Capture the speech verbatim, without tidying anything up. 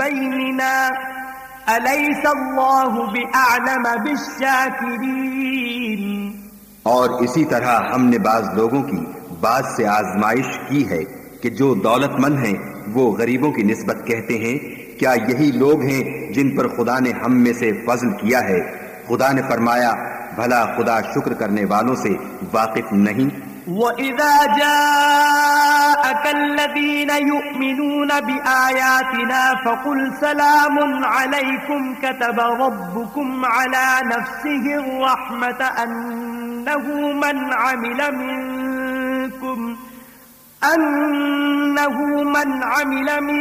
बैनिना अलैसल्लाहु बिअअलम बिश्शाकिरीन। और इसी तरह हमने बाज लोगों की बाज से आजमाइश की है कि जो दौलतमंद हैं वो गरीबों की निस्बत कहते हैं, क्या यही लोग हैं जिन पर खुदा ने हम में से फजल किया है? खुदा ने फरमाया, भला खुदा शुक्र करने वालों से वाकिफ नहीं? वइज़ा जाअकल्लज़ीना युमिनूना बिआयातिना फकुल सलामुन अलैकुम कतबा रब्बुकुम अला नफ्सिहि अर्रहमत अन्नहु मन अमिल मिनकुम अन्नहु मन अमिल